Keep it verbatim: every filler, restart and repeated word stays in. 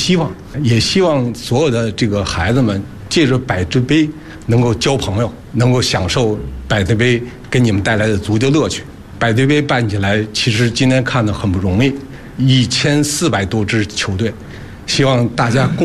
希望，也希望所有的这个孩子们借着百对杯能够交朋友，能够享受百对杯给你们带来的足球乐趣。百对杯办起来，其实今天看的很不容易，一千四百多支球队，希望大家共。